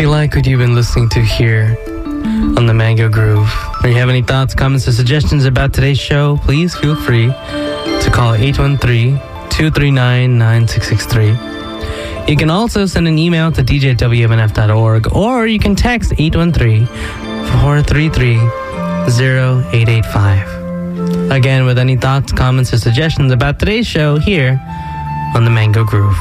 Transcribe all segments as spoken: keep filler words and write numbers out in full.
you like what you've been listening to here on the Mango Groove, or you have any thoughts, comments, or suggestions about today's show, please feel free to call eight one three, two three nine, nine six six three. You can also send an email to d j at w m n f dot org, or you can text eight one three, four three three, zero eight eight five. Again, with any thoughts, comments, or suggestions about today's show here on the Mango Groove.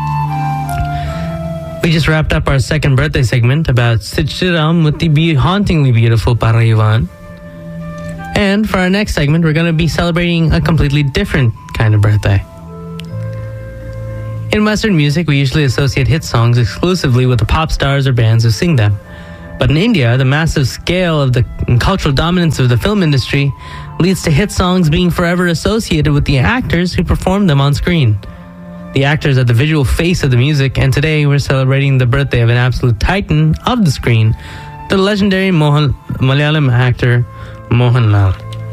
We just wrapped up our second birthday segment about Sichiram with the be- hauntingly beautiful Paraivan. And for our next segment, we're going to be celebrating a completely different kind of birthday. In Western music, we usually associate hit songs exclusively with the pop stars or bands who sing them. But in India, the massive scale of the cultural dominance of the film industry leads to hit songs being forever associated with the actors who perform them on screen. The actors are the visual face of the music, and today we're celebrating the birthday of an absolute titan of the screen, the legendary Mohan, Malayalam actor Mohanlal.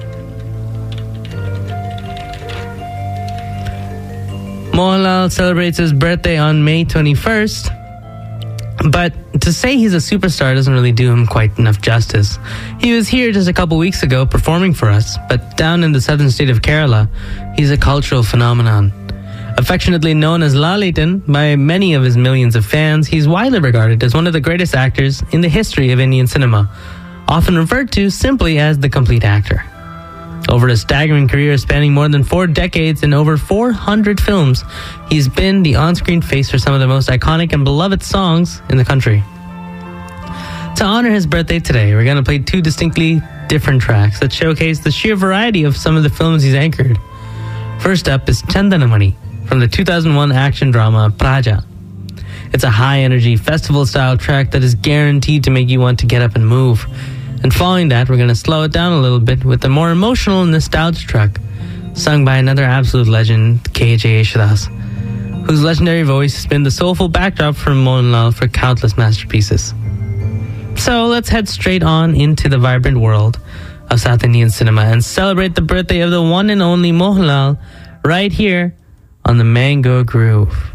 Mohanlal celebrates his birthday on May twenty-first, but to say he's a superstar doesn't really do him quite enough justice. He was here just a couple weeks ago performing for us, but down in the southern state of Kerala, he's a cultural phenomenon. Affectionately known as Lalitan by many of his millions of fans, he's widely regarded as one of the greatest actors in the history of Indian cinema, often referred to simply as the complete actor. Over a staggering career spanning more than four decades and over four hundred films, he's been the on-screen face for some of the most iconic and beloved songs in the country. To honor his birthday today, we're going to play two distinctly different tracks that showcase the sheer variety of some of the films he's anchored. First up is Chandanamani from the two thousand one action drama Praja. It's a high-energy, festival-style track that is guaranteed to make you want to get up and move. And following that, we're going to slow it down a little bit with a more emotional nostalgia track, sung by another absolute legend, K J Yesudas, whose legendary voice has been the soulful backdrop for Mohanlal for countless masterpieces. So let's head straight on into the vibrant world of South Indian cinema and celebrate the birthday of the one and only Mohanlal right here on the Mango Groove.